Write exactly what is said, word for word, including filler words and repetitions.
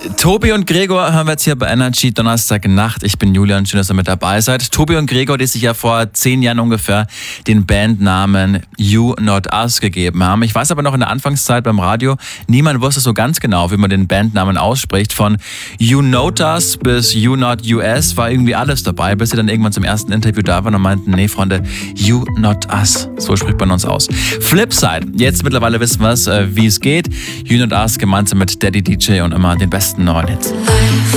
Tobi und Gregor hören wir jetzt hier bei Energy Donnerstagnacht. Ich bin Julian, schön, dass ihr mit dabei seid. Tobi und Gregor, die sich ja vor zehn Jahren ungefähr den Bandnamen You Not Us gegeben haben. Ich weiß aber noch in der Anfangszeit beim Radio, niemand wusste so ganz genau, wie man den Bandnamen ausspricht. Von You Not Us bis You Not U S war irgendwie alles dabei, bis sie dann irgendwann zum ersten Interview da waren und meinten, nee Freunde, You Not Us. So spricht man uns aus. Flipside, jetzt mittlerweile wissen wir es, wie es geht. You Not Us gemeinsam mit Daddy D J und immer den besten neuen Hits.